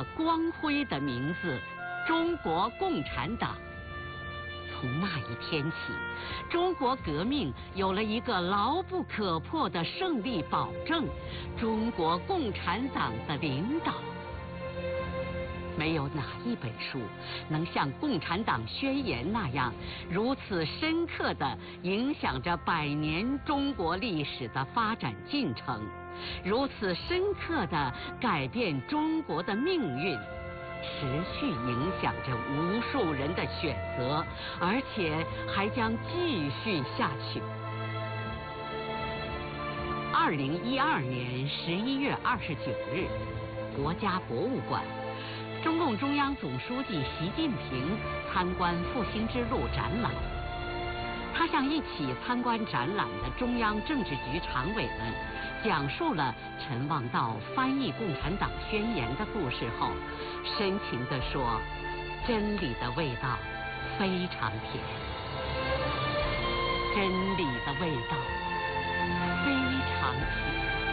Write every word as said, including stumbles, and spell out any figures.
光辉的名字——中国共产党。从那一天起，中国革命有了一个牢不可破的胜利保证——中国共产党的领导。没有哪一本书能像《共产党宣言》那样，如此深刻地影响着百年中国历史的发展进程，如此深刻地改变中国的命运，持续影响着无数人的选择，而且还将继续下去。二零一二年十一月二十九日，国家博物馆，中共中央总书记习近平参观复兴之路展览。他向一起参观展览的中央政治局常委们讲述了陈望道翻译《共产党宣言》的故事后，深情地说：“真理的味道非常甜，真理的味